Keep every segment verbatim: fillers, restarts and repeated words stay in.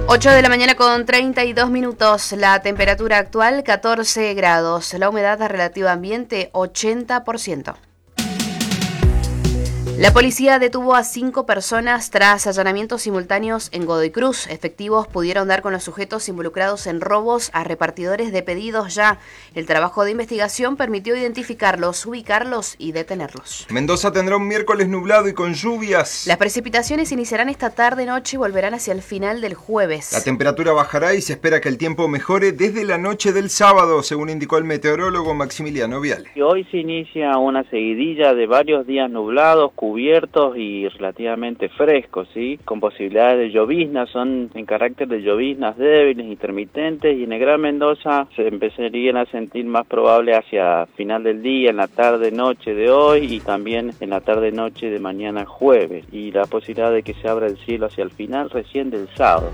ocho de la mañana con treinta y dos minutos, la temperatura actual catorce grados, la humedad relativa ambiente ochenta por ciento. La policía detuvo a cinco personas tras allanamientos simultáneos en Godoy Cruz. Efectivos pudieron dar con los sujetos involucrados en robos a repartidores de pedidos ya. El trabajo de investigación permitió identificarlos, ubicarlos y detenerlos. Mendoza tendrá un miércoles nublado y con lluvias. Las precipitaciones iniciarán esta tarde-noche y volverán hacia el final del jueves. La temperatura bajará y se espera que el tiempo mejore desde la noche del sábado, según indicó el meteorólogo Maximiliano Viale. Y hoy se inicia una seguidilla de varios días nublados, cubiertos y relativamente frescos, ¿sí? Con posibilidades de lloviznas, son en carácter de lloviznas débiles, intermitentes, y en el Gran Mendoza se empezarían a sentir más probable hacia final del día, en la tarde-noche de hoy y también en la tarde-noche de mañana jueves, y la posibilidad de que se abra el cielo hacia el final recién del sábado.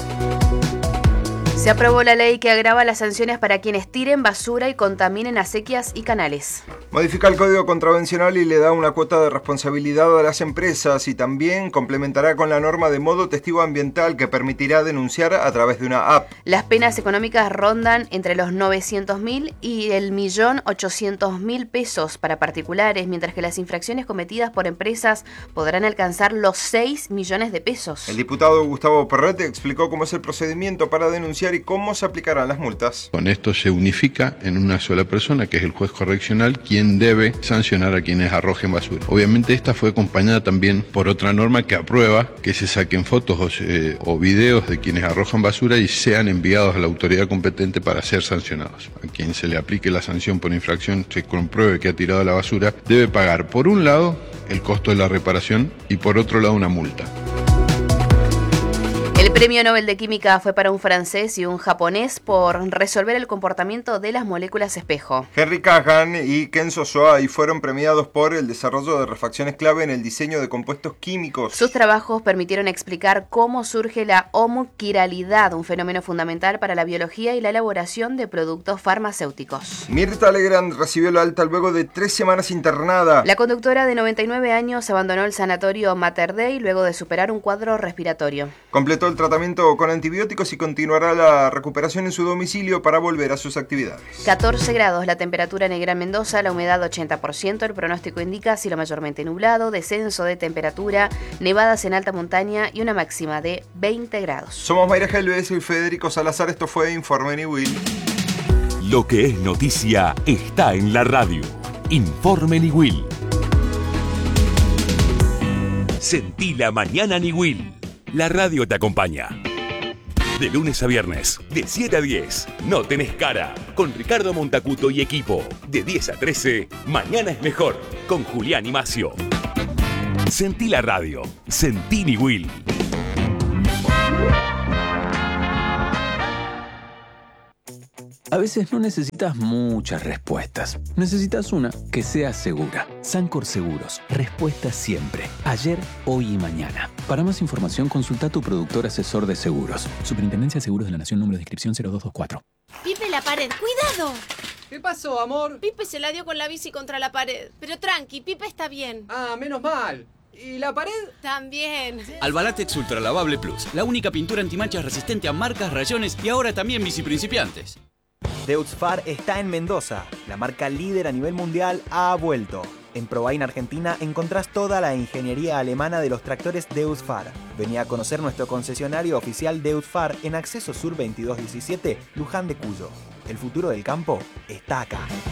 Se aprobó la ley que agrava las sanciones para quienes tiren basura y contaminen acequias y canales. Modifica el Código Contravencional y le da una cuota de responsabilidad a las empresas y también complementará con la norma de modo testigo ambiental que permitirá denunciar a través de una app. Las penas económicas rondan entre los novecientos mil y el millón ochocientos mil pesos para particulares, mientras que las infracciones cometidas por empresas podrán alcanzar los seis millones de pesos. El diputado Gustavo Perrete explicó cómo es el procedimiento para denunciar y cómo se aplicarán las multas. Con esto se unifica en una sola persona, que es el juez correccional, quien debe sancionar a quienes arrojen basura. Obviamente esta fue acompañada también por otra norma que aprueba que se saquen fotos o, eh, o videos de quienes arrojan basura y sean enviados a la autoridad competente para ser sancionados. A quien se le aplique la sanción por infracción, se compruebe que ha tirado la basura, debe pagar por un lado el costo de la reparación y por otro lado una multa. El premio Nobel de Química fue para un francés y un japonés por resolver el comportamiento de las moléculas espejo. Henry Kagan y Kenzo Soai fueron premiados por el desarrollo de refacciones clave en el diseño de compuestos químicos. Sus trabajos permitieron explicar cómo surge la homoquiralidad, un fenómeno fundamental para la biología y la elaboración de productos farmacéuticos. Mirta Legrand recibió la alta luego de tres semanas internada. La conductora de noventa y nueve años abandonó el sanatorio Mater Dei luego de superar un cuadro respiratorio. Completó el tratamiento con antibióticos y continuará la recuperación en su domicilio para volver a sus actividades. catorce grados la temperatura en el Gran Mendoza, la humedad ochenta por ciento, el pronóstico indica cielo mayormente nublado, descenso de temperatura, nevadas en alta montaña y una máxima de veinte grados. Somos Mayra Helves y Federico Salazar, esto fue Informe Niwil. Lo que es noticia está en la radio. Informe Niwil. Sentí la mañana Niwil. La radio te acompaña. De lunes a viernes, de siete a diez, No Tenés Cara, con Ricardo Montacuto y equipo. De diez a trece, Mañana es Mejor, con Julián y Macio. Sentí la radio. Sentí Niwil. A veces no necesitas muchas respuestas. Necesitas una que sea segura. Sancor Seguros. Respuesta siempre. Ayer, hoy y mañana. Para más información, consulta a tu productor asesor de seguros. Superintendencia de Seguros de la Nación, número de inscripción cero dos dos cuatro. Pipe, la pared. ¡Cuidado! ¿Qué pasó, amor? Pipe se la dio con la bici contra la pared. Pero tranqui, Pipe está bien. Ah, menos mal. ¿Y la pared? También. Albalatex Ultra Lavable Plus. La única pintura antimanchas resistente a marcas, rayones y ahora también bici principiantes. Deutz-Fahr está en Mendoza. La marca líder a nivel mundial ha vuelto. En Probain Argentina encontrás toda la ingeniería alemana de los tractores Deutz-Fahr. Vení a conocer nuestro concesionario oficial Deutz-Fahr en Acceso Sur veintidós diecisiete, Luján de Cuyo. El futuro del campo está acá.